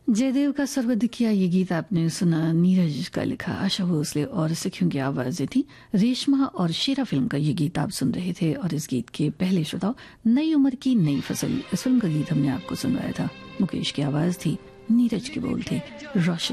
जयदेव का सर्वद किया ये गीत आपने सुना, नीरज का लिखा, आशा भोसले और सखियों की आवाजें थी। रेशमा और शेरा फिल्म का ये गीत आप सुन रहे थे और इस गीत के पहले श्रोताओ नई उम्र की नई फसल, इस फिल्म का गीत हमने आपको सुनवाया था। मुकेश की आवाज थी, नीरज के बोल थे रोशन